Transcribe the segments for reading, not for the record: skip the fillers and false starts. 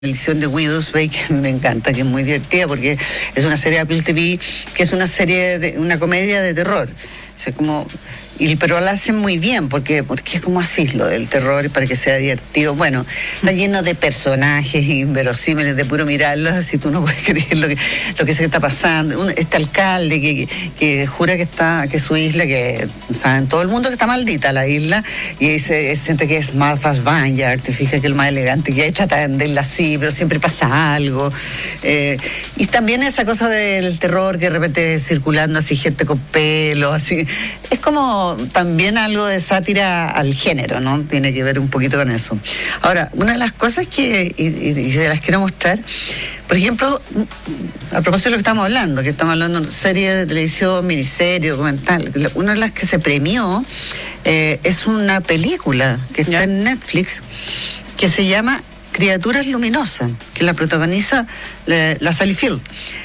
La edición de Widow's Bay, que me encanta, que es muy divertida porque es una serie de Apple TV, que es una comedia de terror. O sea, pero la hacen muy bien porque es como así lo del terror, para que sea divertido. Bueno, está lleno de personajes inverosímiles, de puro mirarlos, así tú no puedes creer lo que se está pasando. Este alcalde que jura que su isla, que saben todo el mundo que está maldita la isla, y siente que es Martha's Vineyard, te fijas que el más elegante que hay, trata de venderla así, pero siempre pasa algo. Y también esa cosa del terror que de repente circulando así, gente con pelo, así. Es como también algo de sátira al género, ¿no? Tiene que ver un poquito con eso. Ahora, una de las cosas y se las quiero mostrar, por ejemplo, a propósito de lo que estamos hablando de serie de televisión, miniserie, documental, una de las que se premió es una película que está en Netflix, que se llama Criaturas Luminosas, que la protagoniza la Sally Field.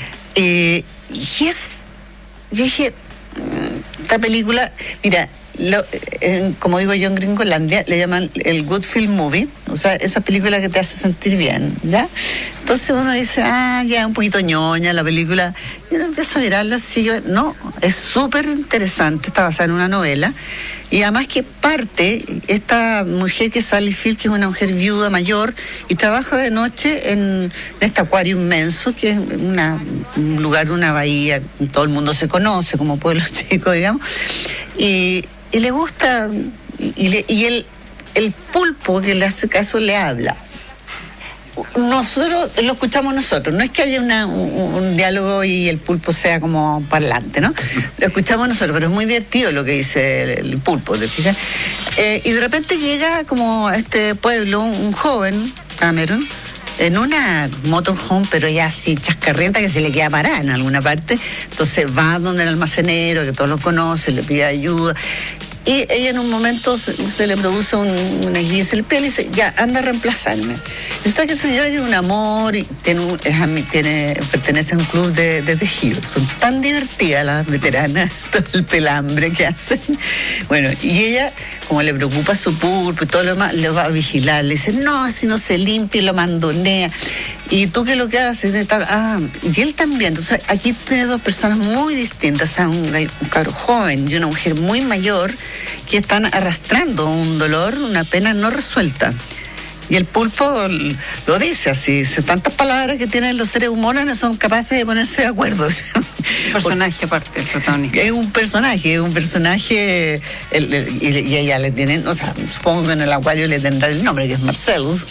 Yo dije, esta película, mira, como digo yo en Gringolandia, le llaman el Good Film Movie, o sea, esa película que te hace sentir bien, ¿ya? Entonces uno dice, ya un poquito ñoña la película, y uno empieza a mirarla así, no, es súper interesante, está basada en una novela, y además que parte, esta mujer que es Sally Field, que es una mujer viuda mayor, y trabaja de noche en este acuario inmenso, que es un lugar, una bahía, todo el mundo se conoce como pueblo chico, digamos, y le gusta, y el pulpo que le hace caso le habla. Nosotros lo escuchamos nosotros, no es que haya un diálogo y el pulpo sea como parlante, ¿no? Lo escuchamos nosotros, pero es muy divertido lo que dice el pulpo, ¿te fijas? Y de repente llega como a este pueblo un joven, Cameron, en una motorhome, pero ya así chascarrienta, que se le queda parada en alguna parte. Entonces va donde el almacenero, que todos lo conocen, le pide ayuda. Y ella en un momento se le produce un esguince en el pie y le dice, ya, anda a reemplazarme. Y usted que el señor tiene un amor y pertenece a un club de tejido. Son tan divertidas las veteranas, todo el pelambre que hacen. Bueno, y ella, como le preocupa su pulpo y todo lo demás, le va a vigilar. Le dice, no, si no se limpia y lo mandonea. ¿Y tú qué es lo que haces? Y él también. Entonces, aquí tiene dos personas muy distintas. O sea, un cabro joven y una mujer muy mayor, que están arrastrando un dolor, una pena no resuelta. Y el pulpo lo dice así, tantas palabras que tienen los seres humanos no son capaces de ponerse de acuerdo. Personaje aparte, el protagonista. Es un personaje, y ella le tienen, o sea, supongo que en el acuario le tendrá el nombre, que es Marcellus.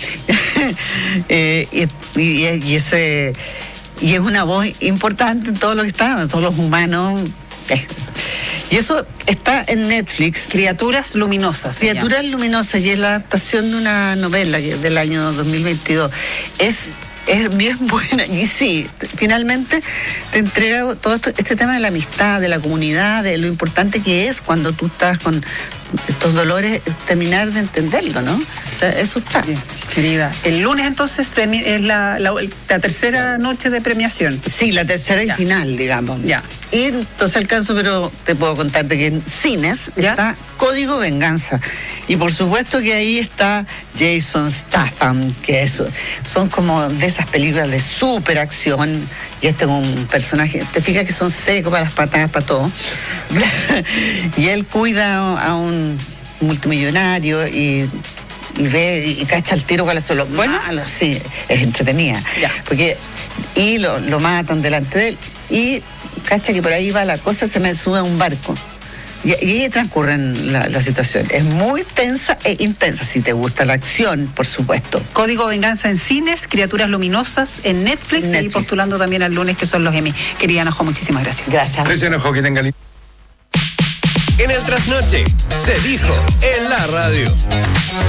Y es una voz importante en todo lo que está, todos los humanos. Y eso está en Netflix. Criaturas Luminosas. Criaturas Luminosas, y es la adaptación de una novela del año 2022. Es bien buena, y sí, finalmente te entrega todo este tema de la amistad, de la comunidad, de lo importante que es cuando tú estás con estos dolores, terminar de entenderlo, ¿no? O sea, eso está. Bien, querida. El lunes entonces es la tercera noche de premiación. Sí, la tercera y final, digamos. Ya. Y entonces alcanzo, pero te puedo contarte que en cines está Código Venganza. Y por supuesto que ahí está Jason Statham, que son como de esas películas de super acción. Y este es un personaje, te fijas que son secos para las patadas, para todo. Y él cuida a un multimillonario y ve y cacha el tiro cuáles son los buenos. Sí, es entretenida. Y lo matan delante de él. Y cacha que por ahí va la cosa, se me sube a un barco. Y ahí transcurren la situación. Es muy tensa e intensa, si te gusta la acción, por supuesto. Código Venganza en cines, Criaturas Luminosas en Netflix. Y postulando también al lunes, que son los Emmy. Querida Enojo, muchísimas gracias. Gracias. Gracias, Enojo, que tenga lindo. En el Trasnoche se dijo en la radio.